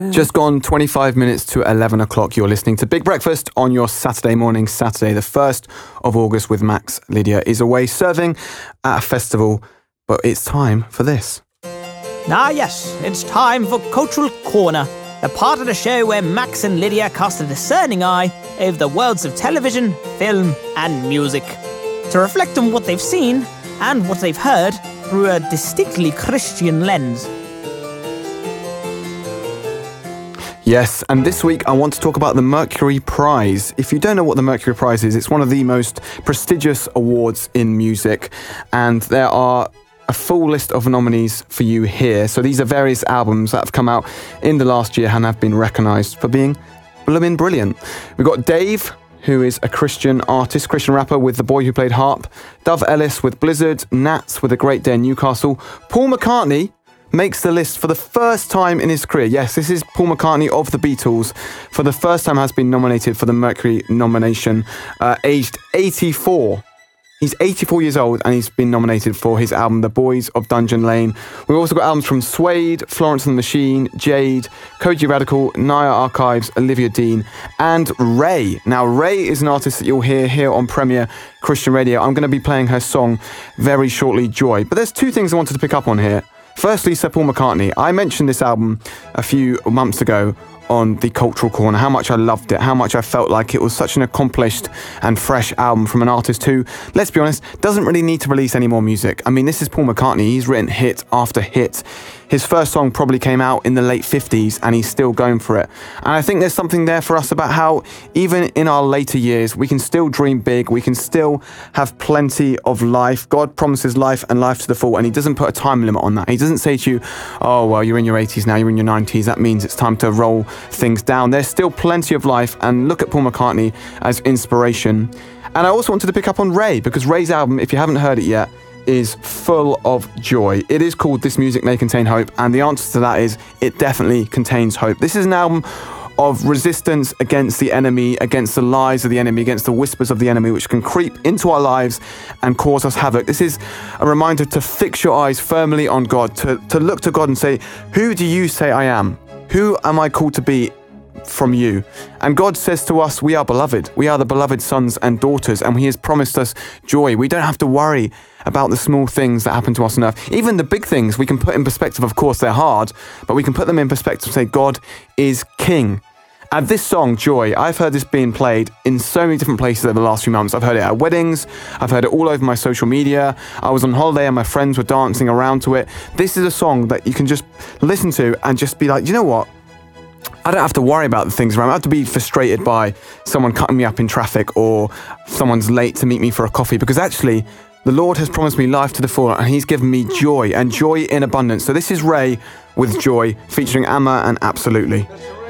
Just gone 25 minutes to 11 o'clock. You're listening to Big Breakfast on your Saturday morning. Saturday, the 1st of August with Max. Lydia is away serving at a festival, but it's time for this. Ah yes, it's time for Cultural Corner, the part of the show where Max and Lydia cast a discerning eye over the worlds of television, film and music, to reflect on what they've seen and what they've heard through a distinctly Christian lens. Yes, and this week I want to talk about the Mercury Prize. If you don't know what the Mercury Prize is, it's one of the most prestigious awards in music, and there are a full list of nominees for you here. So these are various albums that have come out in the last year and have been recognised for being blooming brilliant. We've got Dave, who is a Christian artist, Christian rapper with The Boy Who Played Harp, Dove Ellis with Blizzard, Nats with A Great Day in Newcastle, Paul McCartney makes the list for the first time in his career. Yes, this is Paul McCartney of the Beatles. For the first time has been nominated for the Mercury nomination, aged 84. He's 84 years old and he's been nominated for his album The Boys of Dungeon Lane. We've also got albums from Suede, Florence and the Machine, Jade, Koji Radical, Naya Archives, Olivia Dean and Ray. Now Ray is an artist that you'll hear here on Premier Christian Radio. I'm going to be playing her song very shortly, Joy. But there's two things I wanted to pick up on here. Firstly, Sir Paul McCartney. I mentioned this album a few months ago on the Cultural Corner, how much I loved it, how much I felt like it was such an accomplished and fresh album from an artist who, let's be honest, doesn't really need to release any more music. I mean, this is Paul McCartney. He's written hit after hit. His first song probably came out in the late 50s and he's still going for it. And I think there's something there for us about how even in our later years, we can still dream big. We can still have plenty of life. God promises life and life to the full, and he doesn't put a time limit on that. He doesn't say to you, oh, well, you're in your 80s now, you're in your 90s. That means it's time to roll things down. There's still plenty of life, and look at Paul McCartney as inspiration. And I also wanted to pick up on Ray, because Ray's album, if you haven't heard it yet, is full of joy. It is called This Music May Contain Hope, and the answer to that is it definitely contains hope. This is an album of resistance against the enemy, against the lies of the enemy, against the whispers of the enemy, which can creep into our lives and cause us havoc. This is a reminder to fix your eyes firmly on God, to look to God and say, who do you say I am? Who am I called to be from you? And God says to us, we are beloved. We are the beloved sons and daughters, and he has promised us joy. We don't have to worry about the small things that happen to us on earth. Even the big things we can put in perspective. Of course, they're hard, but we can put them in perspective and say, God is king. And this song, Joy, I've heard this being played in so many different places over the last few months. I've heard it at weddings. I've heard it all over my social media. I was on holiday and my friends were dancing around to it. This is a song that you can just listen to and just be like, you know what? I don't have to worry about the things around. I don't have to be frustrated by someone cutting me up in traffic or someone's late to meet me for a coffee, because actually the Lord has promised me life to the full and he's given me joy, and joy in abundance. So this is Ray with Joy featuring Amma and Absolutely.